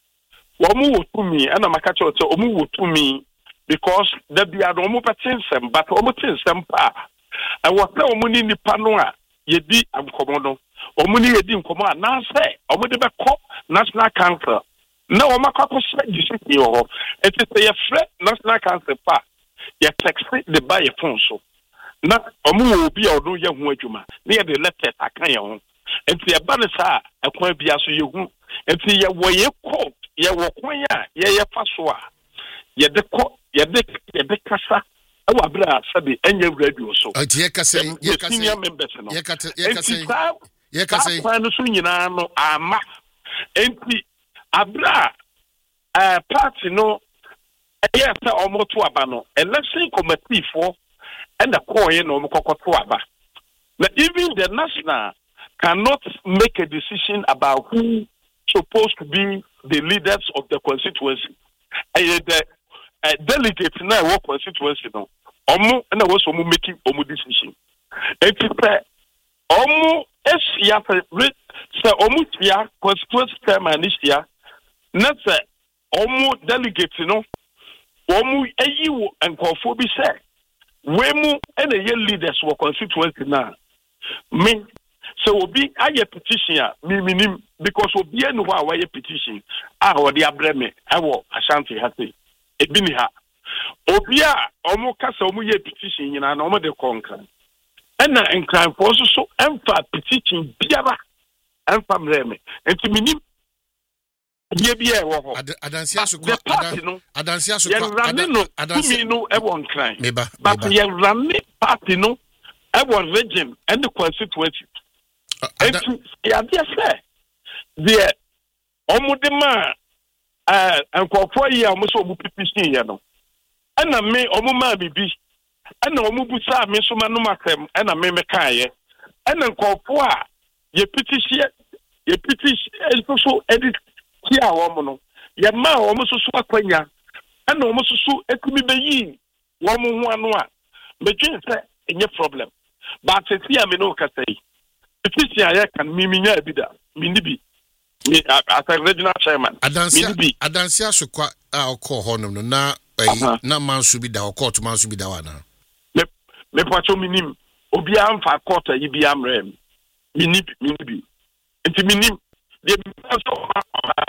Omu wo to me and I'm catch out omu wo to me because there be a omu patinsem but omu tinsem pa. I was na omu ni nipa no a yedi amkomono omuni yedi nkomo na say omudi be ko national council na o makako se disiti ho it is a free national council pa ya text the buy phone so na omu obi a odo ye ho adwuma na ye the letter akan ye ho enti e ba ne sa akwan bia so ye hu enti ye wo ye court ye wo kwan a ye ye fa so a ye de ko ye de ye de kasa awa bra sabi enye radio so ye ka say ye ka say ye ka ye ka say ye ka say kwanu so nyina no ama enti abra eh party no ye sa omoto aba no election committee for and the coin no mokokoto aba now even the national cannot make a decision about who supposed to be the leaders of the constituency and the Uh, delegates now work constituency no omo na wo so mo making omo decision enti pe omo esia se omo tia constituency chairman isia na se omo delegate no omo eyi wo enkofo bi se we mu na ye leaders wo constituency na me so obi aye petition a me minim because obi enu ho a wa ye petition a wo de abreme e wo Ashanti hate ebini ha obia omo kasa omo ye petition nyina na omo de konka ena enkran for so so emfa petition biara emfa mreme enti minim ye bia e wo ho adansia so kwa adansia so kwa adansia no e won kran but ye rame party no e won region and the constituency enti ya bia say the omo de ma eh enkofo yi a mo so omu petition ye no ana me omu ma bibi ana omu busa me so ma no makem ana me me kaaye ana enkofo a ye petition ye petition so so edit ki a wo mo no ye ma wo mo so so akwanya ana wo mo so so ekumi beyi wo mo ho anu a me twin se enye problem but se ti a me no ka sei petition ya kan miminya bida minibi me as a regional chairman adansia adansia so kwa a okọ honom no na na mansu bi da okọ to mansu bi da wana me me pacho minim obi amfa court yi bi amrem minibi minibi enti minim de so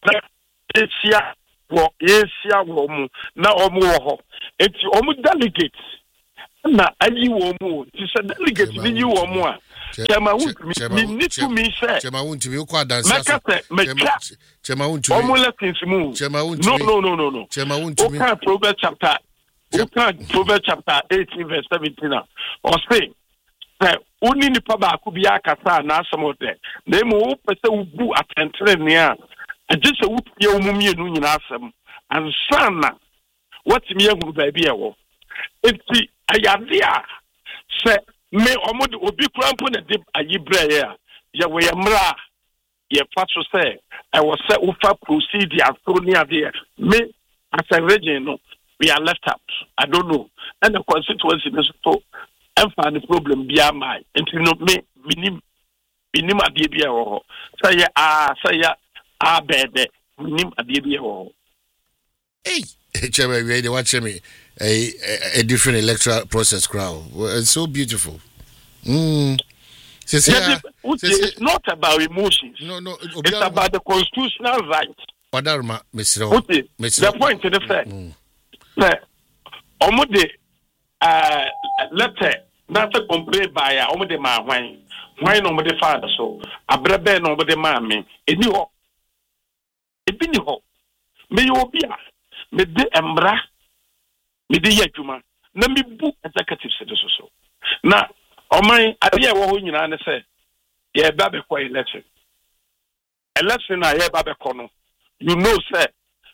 Asia wo Asia wo mu na omu wo ho enti omu delegates na ayi wo mu ti se delegate ni yi wo mu a chema wunti mi need to me say chema wunti mi ko adansa so chema wunti mi omu lessons mu chema wunti no no no no no chema wunti mi okay Proverbs chapter okay Proverbs chapter eighteen verse seventeen or say that uni ni pa ba ku bia kasa na asamote na emu wo pese ubu atentere ne a just a whoop your mummy and union asem and sana what's me who baby awo. It's the idea say me omod obi krampo na dip ayi braya ya we mra ye fatso say I was say ufa proceed as near there me as a region no we are left out. I don't know and the constituency is so and find the problem bia my until no me minim minim adie bia wo say ah say ah bede minim adie bia wo. Hey, Chairman, we they watch me a, a a different electoral process crowd. It's so beautiful. Mm. Says, yeah, it's not about emotions. No, no, it's about the constitutional right. Padarma, Mister The point in the fact that Omode uh letter not to complain by a Omode ma wine. Wine on the father so a brebe no the mammy. It knew it been ho. May you be me de embra me de yadwuma na me bu executive citizen so na oman abia wo ho nyina ne se ye ba be kwa election election na ye ba be kono you know say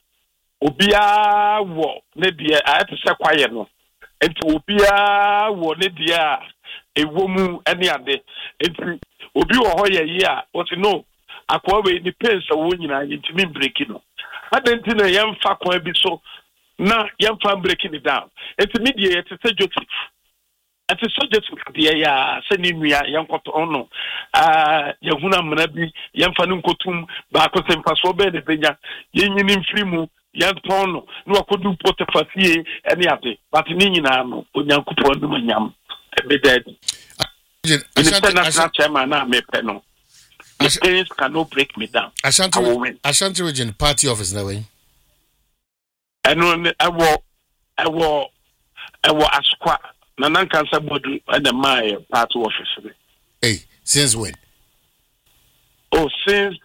obia wo ne de a te se kwaye no enti obia wo ne de a ewo mu ene ade enti obi wo ho ye ye a what no akwa we ni pace wo nyina ntimi break no adanti na yam fa kwa bi so na yam fa breaking it down enti media it say Joseph it is so Joseph dia ya se ni nua yam koto ono ah yehuna mna bi yam fa nkotum ba ko se mfa so be de benya yenyini mfiri mu yam tono no akodu portafie ene ade but ni nyina no onyankopon no manyam be dead Ashanti chairman na me pe no things cannot break me down. Ashanti, Ashanti region party office na way. I know I will, I will, I will ask na nan cancer bodu and the my party office. Hey, since when? Oh, since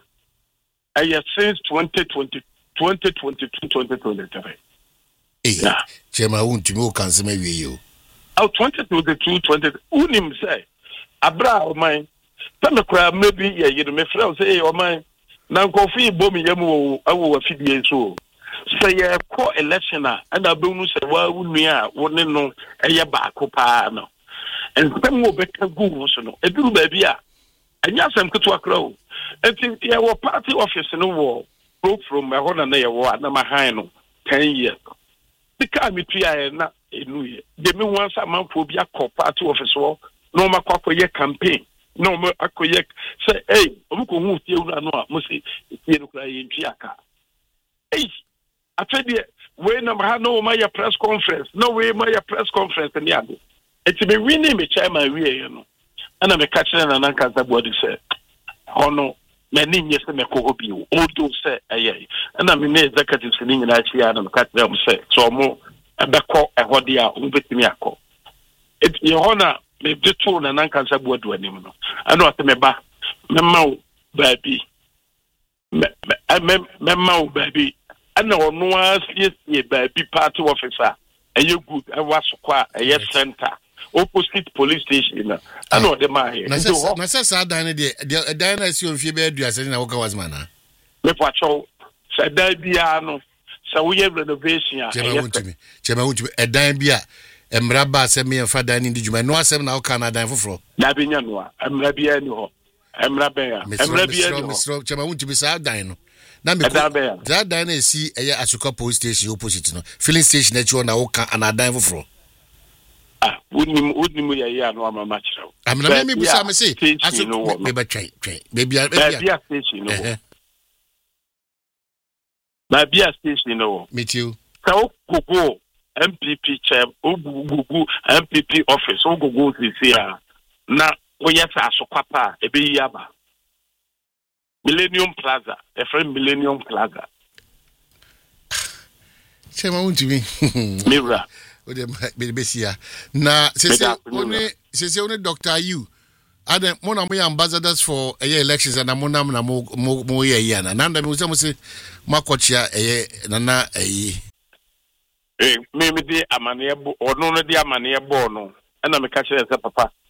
I uh, since twenty twenty, twenty twenty-two, twenty twenty-three. Hey, yeah. Chema won't you cancer maybe you. Oh, twenty twenty-two, twenty. Unim say, Abra of mine. Some crowd maybe yeah, you may friend say, oh my, now coffee bombing yamu, I will feed you so. Say, yeah, co election, and I bonus say, well, we are one no, a yabako no. And some more better goose, no, a do baby. And yes, I'm to a crow. And think, yeah, well, party office in the war, broke from my honor, near war, and my hino, ten years. The car me three I not a new year. Give me once a month will be a co party office war, no more corporate campaign. No more akoyek say hey omuko hu tie unu ano a mo se tie no kra ye ntwiaka hey afede we na ma no ma ya press conference no we ma ya press conference ni ade eti me wini me chairman we ye no ana me ka kire na nan kanza body say ono me ni nye se me ko hobi o odo say eye ana me ne executive se ni nyina chi ya na me ka kire mo say so mo ebekọ ehode a o betimi akọ eti ye hona me de to na nan kansa bo adu anim no ano ate me ba me ma wo baabi me me me ma wo baabi ana ono asiesie baabi party officer eye good e wasokwa eye center opposite police station na ano de ma here na se sa dan de dan na si onfie be adu ase na wo ka wasma na me pacho sa dan bia no sa wo ye renovation a chema wuntumi chema wuntumi e dan bia emra ba se me fa dan ni djuma no asem na o kana dan foforo na benya no emra bia ni ho emra ben ya emra bia ni ho Mister Chema wuntumi sa dan no na me ko da dan na si eye asuka police station opposite no filling station na chi na o kan ana dan foforo ah unim unim ya ya no ama ma chiro amna me busa me say asu me ba twai twai be bia be bia station no na bia station no meet you ka o gogo M P P chair ogugu M P P office ogugu sisi a na wo yesa asokwapa ebe yaba Millennium Plaza, a friend Millennium Plaza. Chema won't me. Mira. With the Bessia. Now, since only Doctor You. Adam, one of my ambassadors for a year elections and I'm na mo mo mo ye yana. Nanda mo say makochia eh nana eh. Eh, me me di amane bo ono no di amane bo no. Na me ka kire se papa.